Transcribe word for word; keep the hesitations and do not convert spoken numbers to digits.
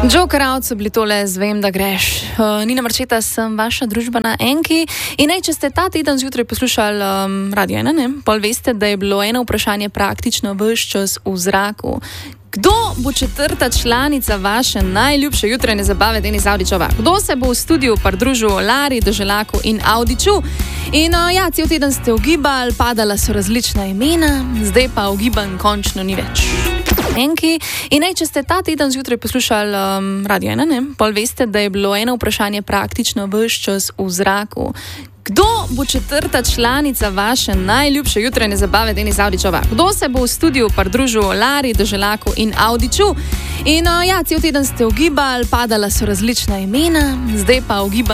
Joker out so bili tole, zvem, da greš. Uh, Nina Marčeta, sem vaša družba na Enki. In naj, če ste ta teden zjutraj poslušali um, Radio ena, ne, pol veste, da je bilo eno vprašanje praktično ves čas v zraku. Kdo bo četrta članica vaše najljubše jutrajne zabave Denis Avdićova? Kdo se bo v studiu pridružil Lari, Doželaku in Avdiću? In uh, ja, cel teden ste ugibali, padala so različna imena, zdaj pa ugibanj končno ni več. Enki. In naj, če ste ta teden zjutraj poslušali um, Radio ena, ne, pol veste, da je bilo eno vprašanje praktično ves čas v zraku. Kdo bo četrta članica vaše najljubše jutrajne zabave Denis Avdićova? Kdo se bo v studiu pridružil Lari, Doželaku in Avdiću? In uh, ja, cel teden ste ugibali, padala so različna imena, zdaj pa ugibanje